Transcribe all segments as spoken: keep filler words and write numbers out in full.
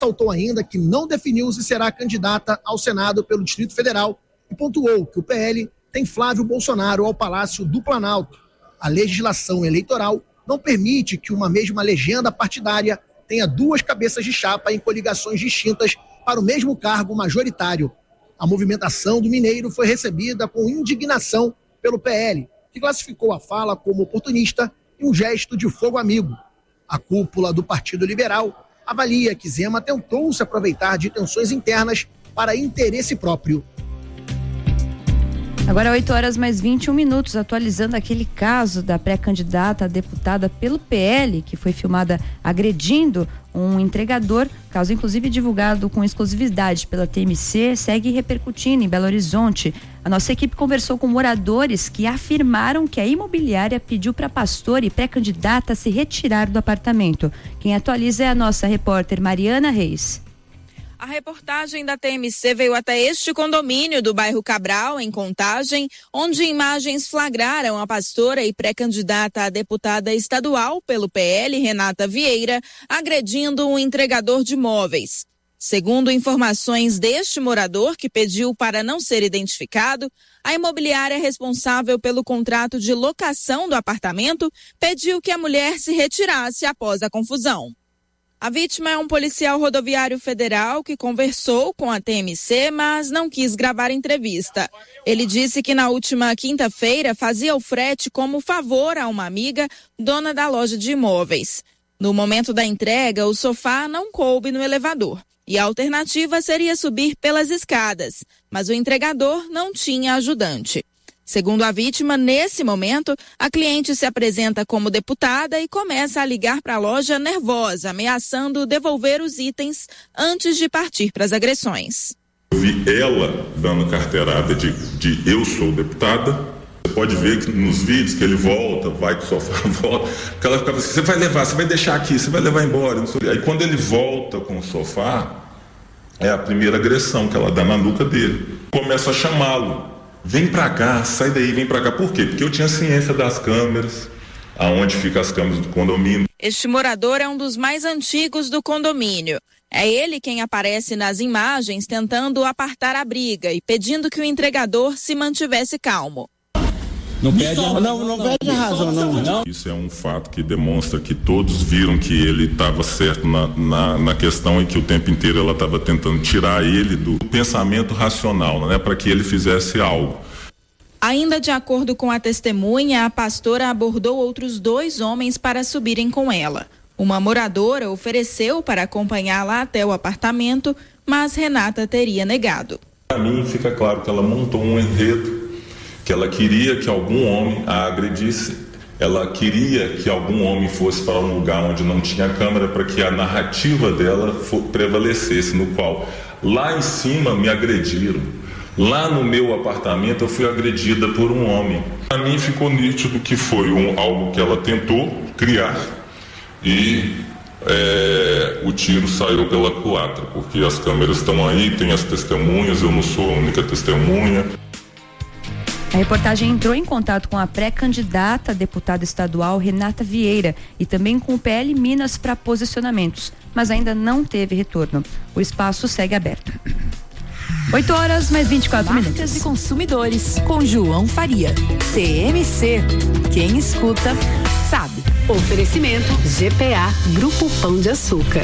Ressaltou ainda que não definiu se será candidata ao Senado pelo Distrito Federal e pontuou que o P L tem Flávio Bolsonaro ao Palácio do Planalto. A legislação eleitoral não permite que uma mesma legenda partidária tenha duas cabeças de chapa em coligações distintas para o mesmo cargo majoritário. A movimentação do mineiro foi recebida com indignação pelo P L, que classificou a fala como oportunista e um gesto de fogo amigo. A cúpula do Partido Liberal avalia que Zema tentou se aproveitar de tensões internas para interesse próprio. Agora oito horas mais vinte e um minutos, atualizando aquele caso da pré-candidata a deputada pelo P L, que foi filmada agredindo um entregador, caso inclusive divulgado com exclusividade pela T M C, segue repercutindo em Belo Horizonte. A nossa equipe conversou com moradores que afirmaram que a imobiliária pediu para a pastora e pré-candidata se retirar do apartamento. Quem atualiza é a nossa repórter Mariana Reis. A reportagem da T M C veio até este condomínio do bairro Cabral, em Contagem, onde imagens flagraram a pastora e pré-candidata a deputada estadual pelo P L, Renata Vieira, agredindo um entregador de móveis. Segundo informações deste morador, que pediu para não ser identificado, a imobiliária responsável pelo contrato de locação do apartamento pediu que a mulher se retirasse após a confusão. A vítima é um policial rodoviário federal que conversou com a T M C, mas não quis gravar entrevista. Ele disse que na última quinta-feira fazia o frete como favor a uma amiga, dona da loja de imóveis. No momento da entrega, o sofá não coube no elevador e a alternativa seria subir pelas escadas, mas o entregador não tinha ajudante. Segundo a vítima, nesse momento, a cliente se apresenta como deputada e começa a ligar para a loja nervosa, ameaçando devolver os itens antes de partir para as agressões. Eu vi ela dando carteirada de, de eu sou deputada. Você pode ver que nos vídeos que ele volta, vai com o sofá, volta, porque ela ficava assim, você vai levar, você vai deixar aqui, você vai levar embora. Não sei. Aí quando ele volta com o sofá, é a primeira agressão que ela dá na nuca dele. Começa a chamá-lo. Vem pra cá, sai daí, vem pra cá. Por quê? Porque eu tinha ciência das câmeras, aonde ficam as câmeras do condomínio. Este morador é um dos mais antigos do condomínio. É ele quem aparece nas imagens tentando apartar a briga e pedindo que o entregador se mantivesse calmo. Não perde, não, não, não perde a razão, não, não. Isso é um fato que demonstra que todos viram que ele estava certo na, na, na questão em que o tempo inteiro ela estava tentando tirar ele do pensamento racional, né, para que ele fizesse algo. Ainda de acordo com a testemunha, a pastora abordou outros dois homens para subirem com ela. Uma moradora ofereceu para acompanhá-la até o apartamento, mas Renata teria negado. Para mim fica claro que ela montou um enredo, que ela queria que algum homem a agredisse, ela queria que algum homem fosse para um lugar onde não tinha câmera para que a narrativa dela prevalecesse, no qual lá em cima me agrediram, lá no meu apartamento eu fui agredida por um homem. Para mim ficou nítido que foi um, algo que ela tentou criar e é, o tiro saiu pela culatra, porque as câmeras estão aí, tem as testemunhas, eu não sou a única testemunha. A reportagem entrou em contato com a pré-candidata a deputada estadual Renata Vieira e também com o P L Minas para posicionamentos, mas ainda não teve retorno. O espaço segue aberto. oito horas mais vinte e quatro minutos. Marcas e consumidores com João Faria. T M C. Quem escuta sabe. Oferecimento G P A Grupo Pão de Açúcar.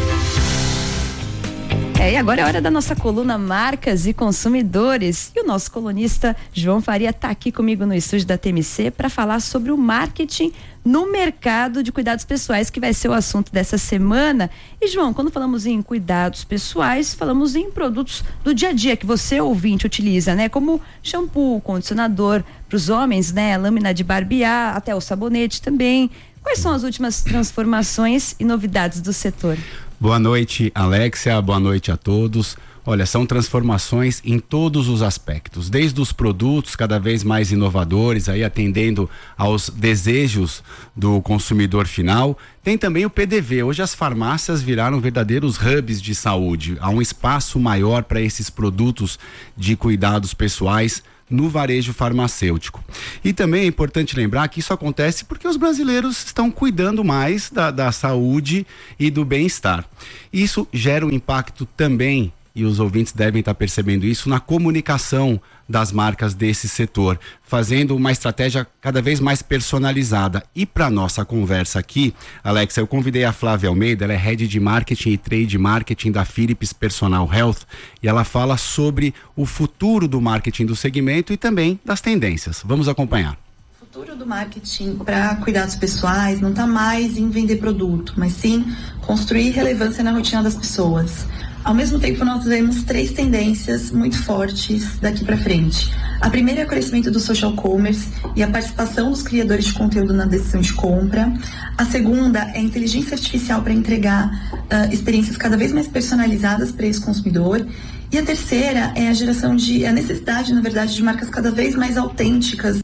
É, e agora é hora da nossa coluna Marcas e Consumidores. E o nosso colunista João Faria está aqui comigo no estúdio da T M C para falar sobre o marketing no mercado de cuidados pessoais, que vai ser o assunto dessa semana. E João, quando falamos em cuidados pessoais, falamos em produtos do dia a dia que você, ouvinte, utiliza, né? Como shampoo, condicionador para os homens, né? Lâmina de barbear, até o sabonete também. Quais são as últimas transformações e novidades do setor? Boa noite, Alexia, boa noite a todos. Olha, são transformações em todos os aspectos, desde os produtos cada vez mais inovadores, aí atendendo aos desejos do consumidor final. Tem também o P D V. Hoje as farmácias viraram verdadeiros hubs de saúde. Há um espaço maior para esses produtos de cuidados pessoais no varejo farmacêutico. E também é importante lembrar que isso acontece porque os brasileiros estão cuidando mais da, da saúde e do bem-estar. Isso gera um impacto também, e os ouvintes devem estar percebendo isso, na comunicação das marcas desse setor, fazendo uma estratégia cada vez mais personalizada. E para nossa conversa aqui, Alexa, eu convidei a Flávia Almeida, ela é Head de Marketing e Trade Marketing da Philips Personal Health, e ela fala sobre o futuro do marketing do segmento e também das tendências. Vamos acompanhar. O futuro do marketing para cuidados pessoais não está mais em vender produto, mas sim construir relevância na rotina das pessoas. Ao mesmo tempo, nós vemos três tendências muito fortes daqui para frente. A primeira é o crescimento do social commerce e a participação dos criadores de conteúdo na decisão de compra. A segunda é a inteligência artificial para entregar uh, experiências cada vez mais personalizadas para esse consumidor. E a terceira é a geração de, a necessidade, na verdade, de marcas cada vez mais autênticas.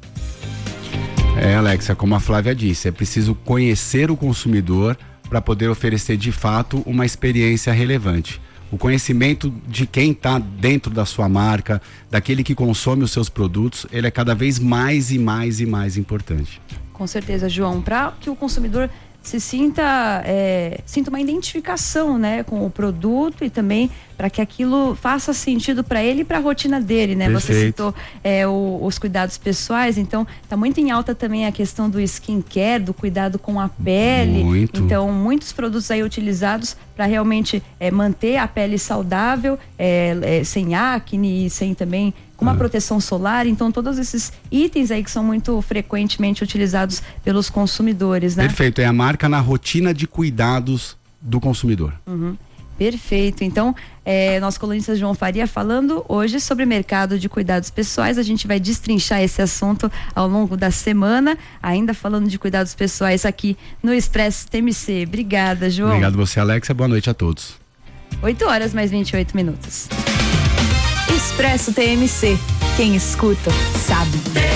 É, Alexa, como a Flávia disse, é preciso conhecer o consumidor para poder oferecer de fato uma experiência relevante. O conhecimento de quem está dentro da sua marca, daquele que consome os seus produtos, ele é cada vez mais e mais e mais importante. Com certeza, João, para que o consumidor se sinta, é, sinta uma identificação, né, com o produto e também para que aquilo faça sentido para ele e para a rotina dele, né? Perfeito. Você citou é, o, os cuidados pessoais, então está muito em alta também a questão do skincare, do cuidado com a pele. Muito. Então, muitos produtos aí utilizados para realmente é, manter a pele saudável, é, é, sem acne e sem também com uma ah. proteção solar. Então, todos esses itens aí que são muito frequentemente utilizados pelos consumidores, né? Perfeito, é a marca na rotina de cuidados do consumidor. Uhum. Perfeito. Então, é, nosso colunista João Faria falando hoje sobre mercado de cuidados pessoais. A gente vai destrinchar esse assunto ao longo da semana, ainda falando de cuidados pessoais aqui no Expresso T M C. Obrigada, João. Obrigado você, Alexa. Boa noite a todos. oito horas mais vinte e oito minutos. Expresso T M C. Quem escuta, sabe.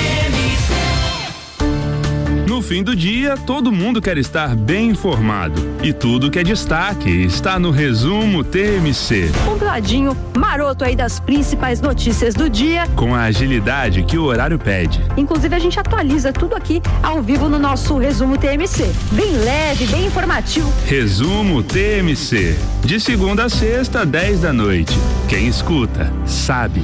No fim do dia, todo mundo quer estar bem informado. E tudo que é destaque está no Resumo T M C. Compladinho, maroto aí das principais notícias do dia. Com a agilidade que o horário pede. Inclusive, a gente atualiza tudo aqui ao vivo no nosso Resumo T M C. Bem leve, bem informativo. Resumo T M C. De segunda a sexta, dez da noite. Quem escuta, sabe.